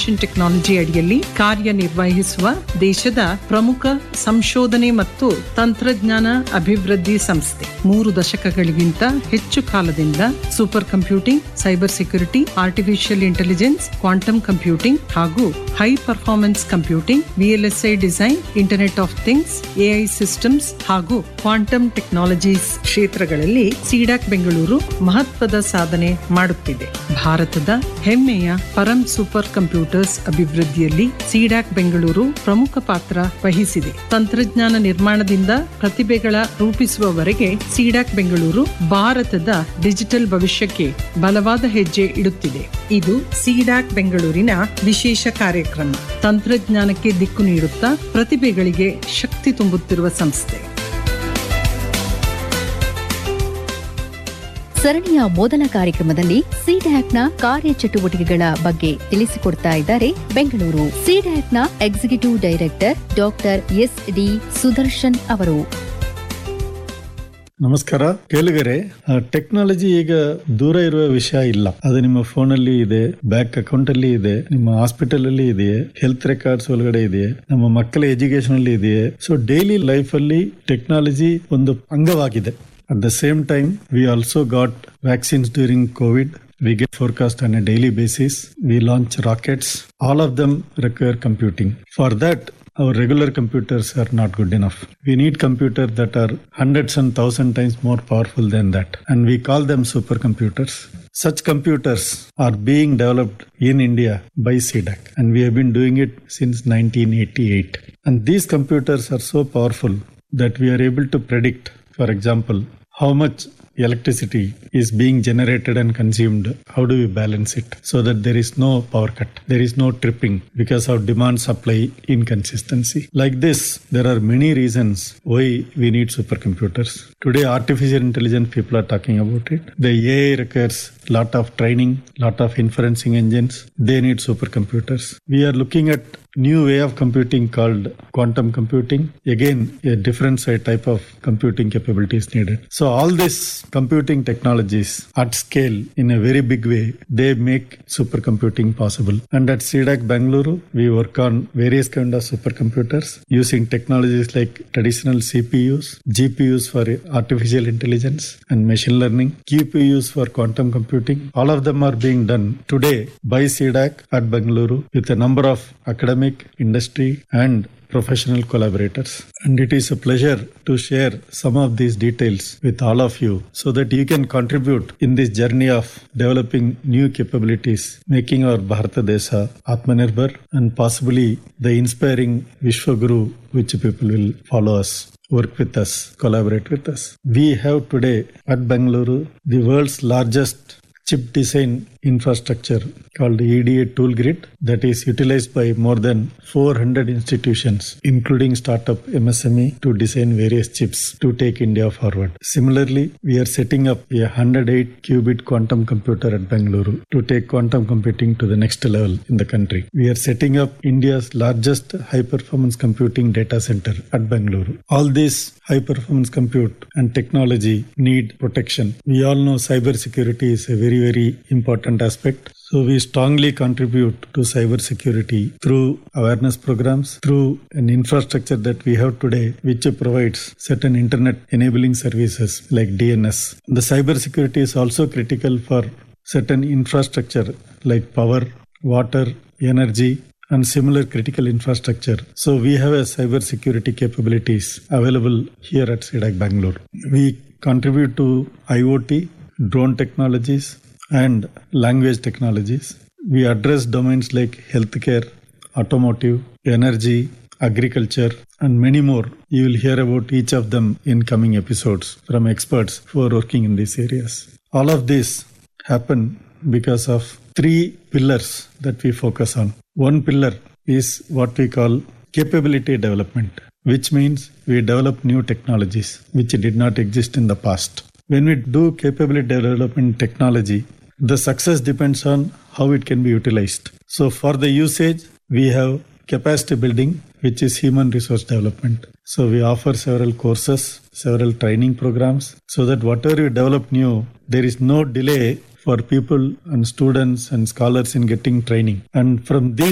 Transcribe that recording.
Information technology ಅಡಿಯಲ್ಲಿ ಕಾರ್ಯನಿರ್ವಹಿಸುವ ದೇಶದ ಪ್ರಮುಖ ಸಂಶೋಧನೆ ಮತ್ತು ತಂತ್ರಜ್ಞಾನ ಅಭಿವೃದ್ಧಿ ಸಂಸ್ಥೆ. 3 ದಶಕಗಳಿಗಿಂತ ಹೆಚ್ಚು ಕಾಲದಿಂದ super computing, cyber security, artificial intelligence, quantum computing ಹಾಗೂ high performance computing, VLSI design, internet of things, AI systems ಹಾಗೂ ಕ್ವಾಂಟಮ್ ಟೆಕ್ನಾಲಜೀಸ್ ಕ್ಷೇತ್ರಗಳಲ್ಲಿ ಸಿಡಾಕ್ ಬೆಂಗಳೂರು ಮಹತ್ವದ ಸಾಧನೆ ಮಾಡುತ್ತಿದೆ. ಭಾರತದ ಹೆಮ್ಮೆಯ ಪರಂ ಸೂಪರ್ ಕಂಪ್ಯೂಟರ್ಸ್ ಅಭಿವೃದ್ಧಿಯಲ್ಲಿ ಸಿಡಾಕ್ ಬೆಂಗಳೂರು ಪ್ರಮುಖ ಪಾತ್ರ ವಹಿಸಿದೆ. ತಂತ್ರಜ್ಞಾನ ನಿರ್ಮಾಣದಿಂದ ಪ್ರತಿಭೆಗಳ ರೂಪಿಸುವವರೆಗೆ ಸಿಡಾಕ್ ಬೆಂಗಳೂರು ಭಾರತದ ಡಿಜಿಟಲ್ ಭವಿಷ್ಯಕ್ಕೆ ಬಲವಾದ ಹೆಜ್ಜೆ ಇಡುತ್ತಿದೆ. ಇದು ಸಿಡಾಕ್ ಬೆಂಗಳೂರಿನ ವಿಶೇಷ ಕಾರ್ಯಕ್ರಮ. ತಂತ್ರಜ್ಞಾನಕ್ಕೆ ದಿಕ್ಕು ನೀಡುತ್ತಾ ಪ್ರತಿಭೆಗಳಿಗೆ ಶಕ್ತಿ ತುಂಬುತ್ತಿರುವ ಸಂಸ್ಥೆ. ಸರಣಿಯ ಮೊದಲ ಕಾರ್ಯಕ್ರಮದಲ್ಲಿ ಸಿಡ್ಯಾಕ್ನ ಕಾರ್ಯಚಟುವಟಿಕೆಗಳ ಬಗ್ಗೆ ತಿಳಿಸಿಕೊಡ್ತಾ ಇದ್ದಾರೆ Bengaluru ಸಿಡ್ಯಾಕ್ನ executive director doctor SD Sudarshan ಅವರು. ನಮಸ್ಕಾರ ಕೇಳುಗರೆ. ಟೆಕ್ನಾಲಜಿ ಈಗ ದೂರ ಇರುವ ವಿಷಯ ಇಲ್ಲ. ಅದು ನಿಮ್ಮ ಫೋನ್ ಅಲ್ಲಿ ಇದೆ, ಬ್ಯಾಂಕ್ ಅಕೌಂಟ್ ಅಲ್ಲಿ ಇದೆ, ನಿಮ್ಮ ಹಾಸ್ಪಿಟಲ್ ಅಲ್ಲಿ ಇದೆ, ಹೆಲ್ತ್ ರೆಕಾರ್ಡ್ಸ್ ಒಳಗಡೆ ಇದೆ, ನಮ್ಮ ಮಕ್ಕಳ ಎಜುಕೇಶನ್ ಅಲ್ಲಿ ಇದೆ. ಸೊ ಡೈಲಿ ಲೈಫ್ ಅಲ್ಲಿ ಟೆಕ್ನಾಲಜಿ ಒಂದು ಅಂಗವಾಗಿದೆ. At the same time, we also got vaccines during COVID. We get forecast on a daily basis. We launch rockets. All of them require computing. For that, our regular computers are not good enough. We need computers that are hundreds and thousand times more powerful than that. And we call them supercomputers. Such computers are being developed in India by CDAC. And we have been doing it since 1988. And these computers are so powerful that we are able to predict, for example, how much electricity is being generated and consumed. How do we balance it so that there is no power cut, there is no tripping because of demand supply inconsistency. Like this, there are many reasons why we need supercomputers. Today, artificial intelligence, people are talking about it. The AI requires lot of training, lot of inferencing engines. They need supercomputers. We are looking at new way of computing called quantum computing. Again, a different type of computing capability is needed. So all these computing technologies at scale in a very big way, they make supercomputing possible. And at CDAC Bangalore, we work on various kind of supercomputers using technologies like traditional CPUs, GPUs for artificial intelligence and machine learning, QPUs for quantum computing. All of them are being done today by CDAC at Bangalore with a number of academic, industry and professional collaborators. And it is a pleasure to share some of these details with all of you so that you can contribute in this journey of developing new capabilities, making our Bharata Desha Atmanirbhar and possibly the inspiring Vishwaguru which people will follow us, work with us, collaborate with us. We have today at Bangalore the world's largest chip design infrastructure called EDA Tool Grid that is utilized by more than 400 institutions, including startup MSME, to design various chips to take India forward. Similarly, we are setting up a 108 qubit quantum computer at Bangalore to take quantum computing to the next level in the country. We are setting up India's largest high-performance computing data center at Bangalore. All these high-performance compute and technology need protection. We all know cyber security is a very, very important aspect. So we strongly contribute to cyber security through awareness programs, through an infrastructure that we have today, which provides certain internet enabling services like DNS. The cyber security is also critical for certain infrastructure like power, water, energy, and similar critical infrastructure. So we have a cyber security capabilities available here at CDAC Bangalore. We contribute to IoT, drone technologies, and language technologies. We address domains like healthcare, automotive, energy, agriculture, and many more. You will hear about each of them in coming episodes from experts who are working in these areas. All of this happen because of 3 pillars that we focus on. One pillar is what we call capability development, which means we develop new technologies which did not exist in the past. When we do capability development technology, the success depends on how it can be utilized. So for the usage, we have capacity building, which is human resource development. So we offer several courses, several training programs, so that whatever you develop new, there is no delay for people and students and scholars in getting training. And from these